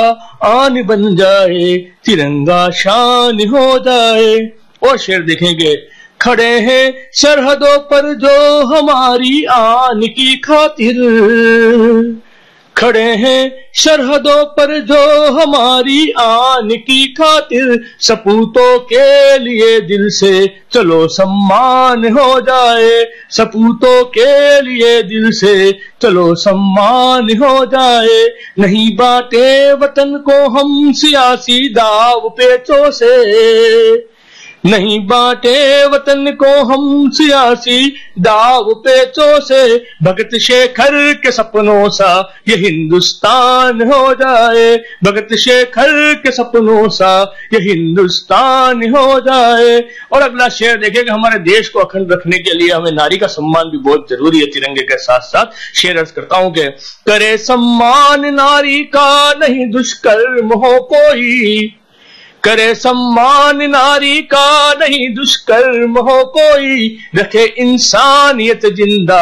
आन बन जाए, तिरंगा शान हो जाए। और शेर देखेंगे, खड़े हैं सरहदों पर जो हमारी आन की खातिर, खड़े हैं सरहदों पर जो हमारी आन की खातिर, सपूतों के लिए दिल से चलो सम्मान हो जाए, सपूतों के लिए दिल से चलो सम्मान हो जाए। नहीं बांटे वतन को हम सियासी दाव पेचों से, नहीं बांटे वतन को हम सियासी दाव पेचों से, भगत शेखर के सपनों सा ये हिंदुस्तान हो जाए, भगत शेखर के सपनों सा ये हिंदुस्तान हो जाए। और अगला शेर देखिएगा, हमारे देश को अखंड रखने के लिए हमें नारी का सम्मान भी बहुत जरूरी है तिरंगे के साथ साथ। शेर अर्ज करता हूं कि करे सम्मान नारी का नहीं दुष्कर्म हो कोई, करे सम्मान नारी का नहीं दुष्कर्म हो कोई, रखे इंसानियत जिंदा